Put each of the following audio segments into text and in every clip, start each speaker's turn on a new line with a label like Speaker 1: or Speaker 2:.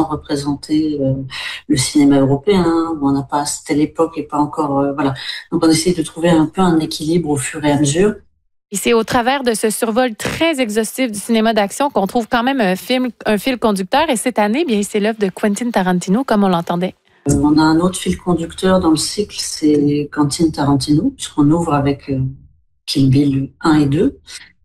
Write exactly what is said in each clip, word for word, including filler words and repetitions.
Speaker 1: sans représenter euh, le cinéma européen, où on n'a pas, c'était l'époque et pas encore, euh, voilà. Donc on essaie de trouver un peu un équilibre au fur et à mesure.
Speaker 2: Et c'est au travers de ce survol très exhaustif du cinéma d'action qu'on trouve quand même un film, un fil conducteur. Et cette année, bien, c'est l'œuvre de Quentin Tarantino, comme on l'entendait.
Speaker 1: Euh, on a un autre fil conducteur dans le cycle, c'est Quentin Tarantino, puisqu'on ouvre avec euh, Kill Bill un et deux.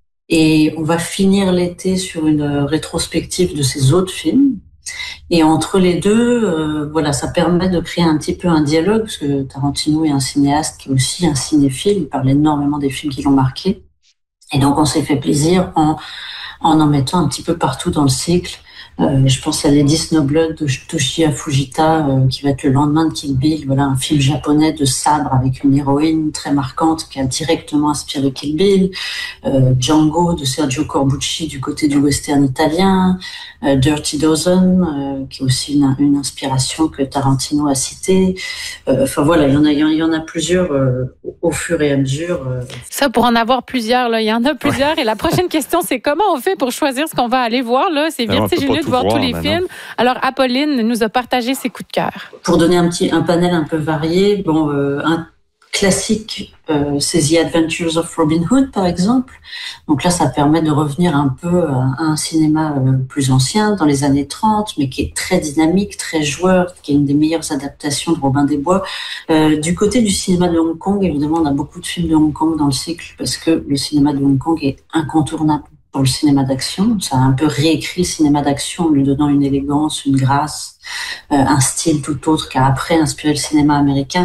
Speaker 1: Et on va finir l'été sur une rétrospective de ses autres films. Et entre les deux, euh, voilà, ça permet de créer un petit peu un dialogue, parce que Tarantino est un cinéaste qui est aussi un cinéphile. Il parle énormément des films qui l'ont marqué. Et donc, on s'est fait plaisir en, en en mettant un petit peu partout dans le cycle. Euh, je pense à Lady Snowblood de Toshiya Fujita, euh, qui va être le lendemain de Kill Bill. Voilà, un film japonais de sabre avec une héroïne très marquante qui a directement inspiré Kill Bill. Euh, Django de Sergio Corbucci du côté du western italien. Euh, Dirty Dozen, euh, qui est aussi une, une inspiration que Tarantino a citée. Euh, enfin voilà, il y en a, il y en a plusieurs euh, au fur et à mesure. Euh.
Speaker 2: Ça, pour en avoir plusieurs, là, il y en a plusieurs. Ouais. Et la prochaine question, c'est comment on fait pour choisir ce qu'on va aller voir là? C'est vertigineux de voir tous les films. Alors, Apolline nous a partagé ses coups de cœur.
Speaker 1: Pour donner un petit un panel un peu varié, bon, euh, un classique, euh, c'est The Adventures of Robin Hood, par exemple. Donc là, ça permet de revenir un peu à, à un cinéma euh, plus ancien, dans les années trente, mais qui est très dynamique, très joueur, qui est une des meilleures adaptations de Robin des Bois. Euh, du côté du cinéma de Hong Kong, évidemment, on a beaucoup de films de Hong Kong dans le cycle, parce que le cinéma de Hong Kong est incontournable pour le cinéma d'action. Ça a un peu réécrit le cinéma d'action en lui donnant une élégance, une grâce, euh, un style tout autre qui a après inspiré le cinéma américain.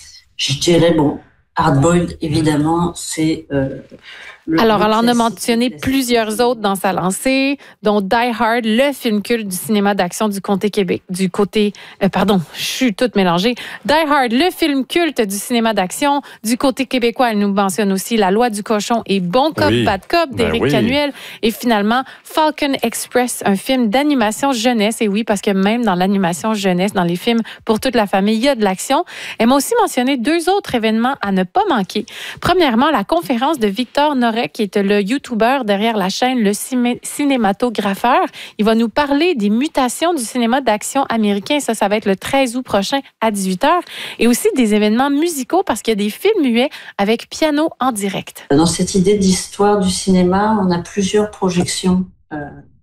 Speaker 1: Je dirais, bon, Hard-Boiled, évidemment, c'est... Euh,
Speaker 2: le, Alors, le elle en a mentionné plusieurs autres dans sa lancée, dont Die Hard, le film culte du cinéma d'action du côté Québec, du côté... Euh, pardon, je suis toute mélangée. Die Hard, le film culte du cinéma d'action du côté québécois. Elle nous mentionne aussi La Loi du cochon et Bon Cop, oui. Bad Cop d'Éric ben oui. Canuel. Et finalement, Falcon Express, un film d'animation jeunesse. Et oui, parce que même dans l'animation jeunesse, dans les films pour toute la famille, il y a de l'action. Elle m'a aussi mentionné deux autres événements à ne pas manquer. Premièrement, la conférence de Victor Norek, qui est le YouTuber derrière la chaîne Le Cinématographeur. Il va nous parler des mutations du cinéma d'action américain. Ça, ça va être le treize août prochain à dix-huit heures. Et aussi des événements musicaux parce qu'il y a des films muets avec piano en direct.
Speaker 1: Dans cette idée d'histoire du cinéma, on a plusieurs projections euh,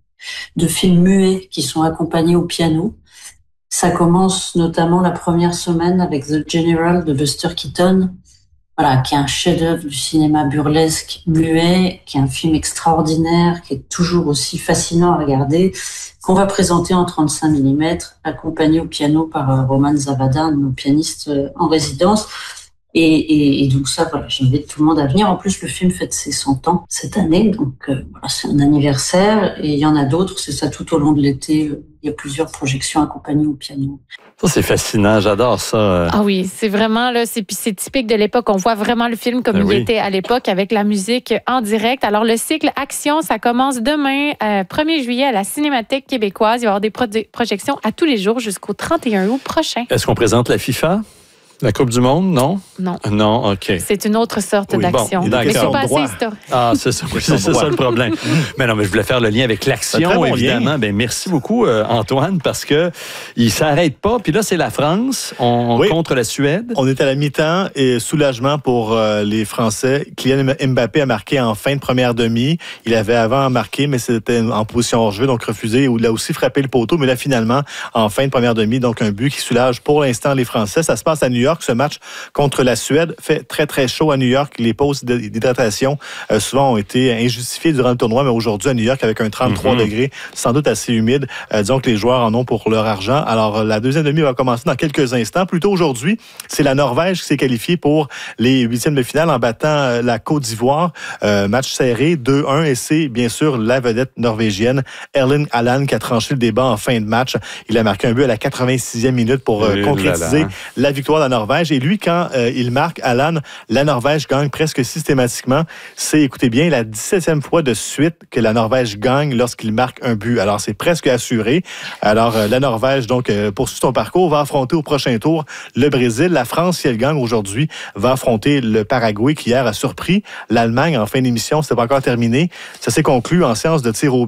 Speaker 1: de films muets qui sont accompagnés au piano. Ça commence notamment la première semaine avec The General de Buster Keaton. Voilà, qui est un chef-d'œuvre du cinéma burlesque muet, qui est un film extraordinaire, qui est toujours aussi fascinant à regarder, qu'on va présenter en trente-cinq millimètres, accompagné au piano par Roman Zavada, nos pianistes en résidence. Et, et, et donc ça, voilà, j'invite tout le monde à venir. En plus, le film fête ses cent ans cette année, donc euh, voilà, c'est un anniversaire. Et il y en a d'autres, c'est ça tout au long de l'été. Il y a plusieurs projections accompagnées au piano.
Speaker 3: Ça, c'est fascinant, j'adore ça.
Speaker 2: Ah oui, c'est vraiment, là, c'est, puis c'est typique de l'époque. On voit vraiment le film comme ben il oui. était à l'époque, avec la musique en direct. Alors, le cycle Action, ça commence demain, euh, premier juillet, à la Cinémathèque québécoise. Il va y avoir des pro- projections à tous les jours jusqu'au trente et un août prochain.
Speaker 3: Est-ce qu'on présente la FIFA? La Coupe du Monde, non?
Speaker 2: Non.
Speaker 3: Non, OK.
Speaker 2: C'est une autre sorte
Speaker 3: oui,
Speaker 2: d'action.
Speaker 3: Bon,
Speaker 2: mais c'est pas assez historique.
Speaker 3: Ah, c'est ça, oui, c'est ça le problème. Mais non, mais je voulais faire le lien avec l'action, bon évidemment. Ben, merci beaucoup, euh, Antoine, parce que il s'arrête pas. Puis là, c'est la France on, oui. contre la Suède.
Speaker 4: On est à la mi-temps et soulagement pour euh, les Français. Kylian Mbappé a marqué en fin de première demi. Il avait avant marqué, mais c'était en position hors-jeu, donc refusé. Il a aussi frappé le poteau, mais là, finalement, en fin de première demi, donc un but qui soulage pour l'instant les Français. Ça se passe à New York. Ce match contre la Suède fait très, très chaud à New York. Les pauses d'hydratation euh, souvent ont été injustifiées durant le tournoi, mais aujourd'hui à New York, avec un trente-trois mm-hmm. degrés, sans doute assez humide, euh, disons que les joueurs en ont pour leur argent. Alors, la deuxième demi va commencer dans quelques instants. Plus tôt aujourd'hui, c'est la Norvège qui s'est qualifiée pour les huitièmes de finale en battant euh, la Côte d'Ivoire. Euh, match serré, deux un, et c'est bien sûr la vedette norvégienne, Erling Haaland, qui a tranché le débat en fin de match. Il a marqué un but à la quatre-vingt-sixième minute pour euh, concrétiser là là. la victoire de la Norvège. Et lui, quand euh, il marque Haaland, la Norvège gagne presque systématiquement. C'est, écoutez bien, la dix-septième fois de suite que la Norvège gagne lorsqu'il marque un but. Alors, c'est presque assuré. Alors, euh, la Norvège, donc, euh, poursuit son parcours, va affronter au prochain tour le Brésil. La France, si elle gagne aujourd'hui, va affronter le Paraguay, qui hier a surpris l'Allemagne en fin d'émission. C'était pas encore terminé. Ça s'est conclu en séance de tir au but.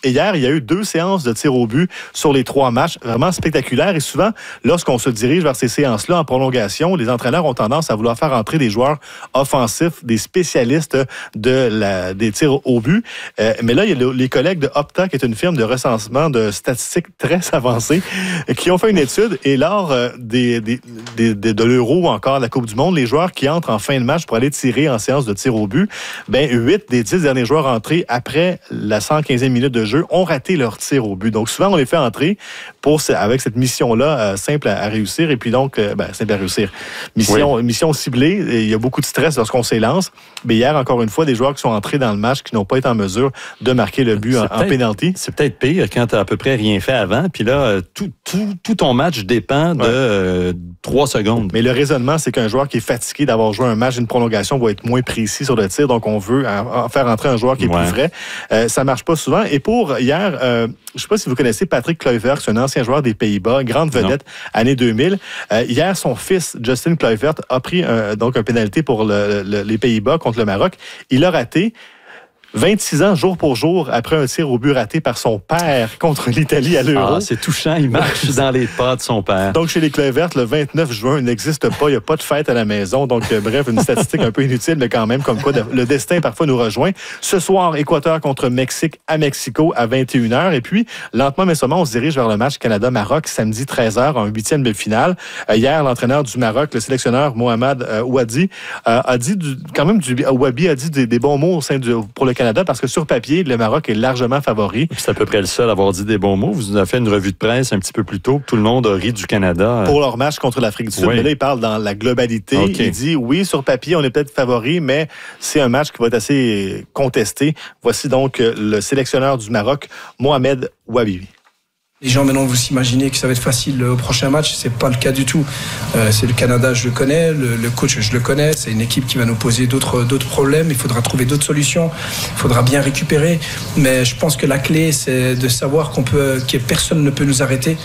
Speaker 4: Et hier, il y a eu deux séances de tir au but sur les trois matchs, vraiment spectaculaires. Et souvent, lorsqu'on se dirige vers ces séances-là en prolongation, les entraîneurs ont tendance à vouloir faire entrer des joueurs offensifs, des spécialistes de la, des tirs au but. Euh, mais là, il y a le, les collègues de Opta, qui est une firme de recensement de statistiques très avancée, qui ont fait une étude. Et lors euh, des, des, des, des, de l'Euro ou encore de la Coupe du Monde, les joueurs qui entrent en fin de match pour aller tirer en séance de tir au but, ben huit des dix derniers joueurs entrés après la cent quinzième minute de jeu ont raté leur tir au but. Donc souvent, on les fait entrer pour, avec cette mission-là euh, simple à, à réussir. Et puis donc, euh, ben, simple à réussir. Mission, oui. mission ciblée. Et il y a beaucoup de stress lorsqu'on s'élance. Mais hier, encore une fois, des joueurs qui sont entrés dans le match qui n'ont pas été en mesure de marquer le but en, en pénalty.
Speaker 3: C'est peut-être pire quand tu n'as à peu près rien fait avant. Puis là, tout, tout, tout ton match dépend de ouais. euh, trois secondes.
Speaker 4: Mais le raisonnement, c'est qu'un joueur qui est fatigué d'avoir joué un match d'une prolongation va être moins précis sur le tir. Donc, on veut en faire entrer un joueur qui est ouais. plus frais. Euh, ça marche pas souvent. Et pour hier, euh, je sais pas si vous connaissez Patrick Kluivert, c'est un ancien joueur des Pays-Bas, grande vedette, non. année deux mille. Euh, hier, son fils, Justin Kluivert, a pris un, donc un pénalité pour le, le, les Pays-Bas contre le Maroc. Il a raté. vingt-six ans, jour pour jour, après un tir au but raté par son père contre l'Italie à l'Euro.
Speaker 3: Ah, c'est touchant, il marche dans les pas de son père.
Speaker 4: Donc, chez les Kluivert, le vingt-neuf juin, il n'existe pas, il n'y a pas de fête à la maison. Donc, euh, bref, une statistique un peu inutile, mais quand même, comme quoi le destin parfois nous rejoint. Ce soir, Équateur contre Mexique à Mexico à vingt et une heures. Et puis, lentement mais sûrement, on se dirige vers le match Canada-Maroc, samedi treize heures, en huitième de finale. Euh, hier, l'entraîneur du Maroc, le sélectionneur Mohamed euh, Ouadi, euh, a dit, du, quand même, du, Ouabi a dit des, des bons mots au sein du, pour le Canada. Parce que sur papier, le Maroc est largement favori.
Speaker 3: C'est à peu près le seul à avoir dit des bons mots. Vous nous avez fait une revue de presse un petit peu plus tôt. Tout le monde a ri du Canada.
Speaker 4: Pour leur match contre l'Afrique du Sud. Oui. Mais là, il parle dans la globalité. Okay. Il dit, oui, sur papier, on est peut-être favori, mais c'est un match qui va être assez contesté. Voici donc le sélectionneur du Maroc, Mohamed Ouabi.
Speaker 5: Les gens maintenant vous s'imaginez que ça va être facile au prochain match, c'est pas le cas du tout. Euh, c'est le Canada, je le connais, le, le coach, je le connais. C'est une équipe qui va nous poser d'autres d'autres problèmes. Il faudra trouver d'autres solutions. Il faudra bien récupérer. Mais je pense que la clé, c'est de savoir qu'on peut, que personne ne peut nous arrêter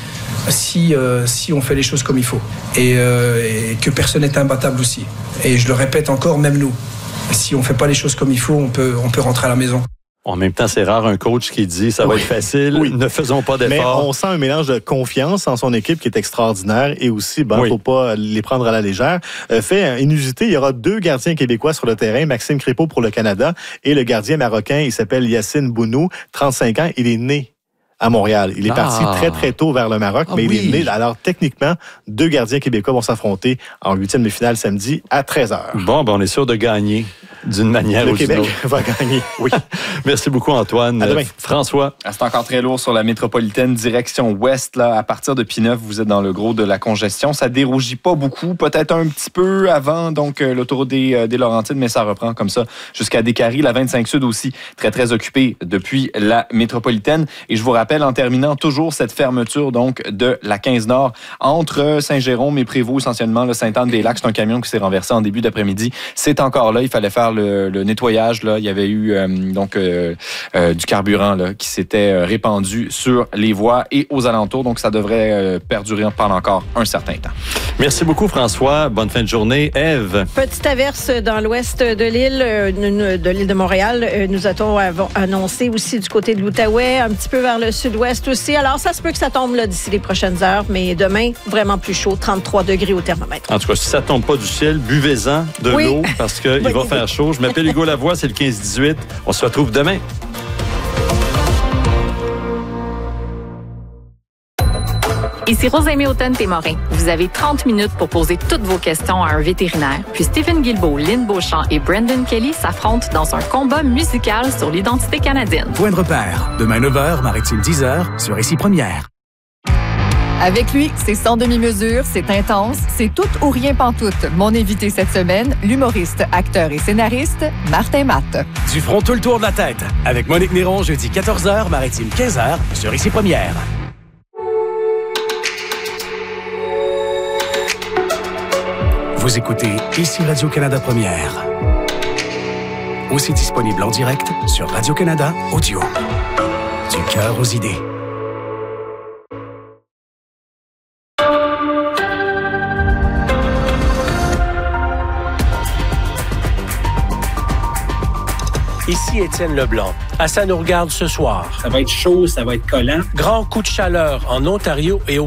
Speaker 5: si euh, si on fait les choses comme il faut et, euh, et que personne n'est imbattable aussi. Et je le répète encore, même nous, si on fait pas les choses comme il faut, on peut on peut rentrer à la maison.
Speaker 3: En même temps, c'est rare un coach qui dit ça va oui. être facile, oui. ne faisons pas d'efforts.
Speaker 4: Mais on sent un mélange de confiance en son équipe qui est extraordinaire et aussi, ben, oui. faut pas les prendre à la légère. Euh, fait inusité, il y aura deux gardiens québécois sur le terrain, Maxime Crépeau pour le Canada et le gardien marocain, il s'appelle Yacine Bounou, trente-cinq ans, il est né à Montréal. Il est ah. parti très, très tôt vers le Maroc, ah, mais oui. il est né. Alors, techniquement, deux gardiens québécois vont s'affronter en huitième de finale samedi à treize heures.
Speaker 3: Bon, ben, on est sûr de gagner d'une manière
Speaker 4: le
Speaker 3: ou d'une autre.
Speaker 4: Le Québec va gagner, oui.
Speaker 3: Merci beaucoup, Antoine.
Speaker 4: À demain.
Speaker 3: François.
Speaker 6: C'est encore très lourd sur la métropolitaine direction ouest. Là, à partir de P neuf, vous êtes dans le gros de la congestion. Ça dérougit pas beaucoup, peut-être un petit peu avant donc euh, l'autoroute des, euh, des Laurentides, mais ça reprend comme ça jusqu'à Décarie. La vingt-cinq Sud aussi, très, très occupée depuis la métropolitaine. Et je vous rappelle, en terminant, toujours cette fermeture donc de la quinze Nord entre Saint-Jérôme et Prévost, essentiellement le Sainte-Anne-des-Lacs. C'est un camion qui s'est renversé en début d'après-midi. C'est encore là. Il fallait faire le, le nettoyage. Là. Il y avait eu euh, donc euh, euh, du carburant là, qui s'était répandu sur les voies et aux alentours. Donc, ça devrait euh, perdurer pendant encore un certain temps.
Speaker 3: Merci beaucoup, François. Bonne fin de journée. Ève.
Speaker 7: Petite averse dans l'ouest de l'île, euh, de l'île de Montréal. Euh, nous a-t-on annoncé aussi du côté de l'Outaouais, un petit peu vers le sud-ouest aussi. Alors, ça se peut que ça tombe là, d'ici les prochaines heures, mais demain, vraiment plus chaud, trente-trois degrés au thermomètre.
Speaker 3: En tout cas, si ça tombe pas du ciel, buvez-en de oui. l'eau parce qu'il oui. va faire chaud. Je m'appelle Hugo Lavoie, c'est le quinze dix-huit. On se retrouve demain.
Speaker 8: Ici Rosalie Hautain-Témorin. Vous avez trente minutes pour poser toutes vos questions à un vétérinaire. Puis Stephen Guilbeault, Lynn Beauchamp et Brendan Kelly s'affrontent dans un combat musical sur l'identité canadienne.
Speaker 9: Point de repère. Demain neuf heures, Maritime dix heures, sur Ici Première.
Speaker 10: Avec lui, c'est sans demi-mesure, c'est intense, c'est tout ou rien pantoute. Mon invité cette semaine, l'humoriste, acteur et scénariste, Martin Matt.
Speaker 9: Du front tout le tour de la tête. Avec Monique Néron, jeudi quatorze heures, Maritime quinze heures, sur Ici Première. Vous écoutez Ici Radio-Canada Première. Aussi disponible en direct sur Radio-Canada Audio. Du cœur aux idées.
Speaker 11: Ici Étienne Leblanc. À Ça nous regarde ce soir.
Speaker 12: Ça va être chaud, ça va être collant.
Speaker 11: Grand coup de chaleur en Ontario et au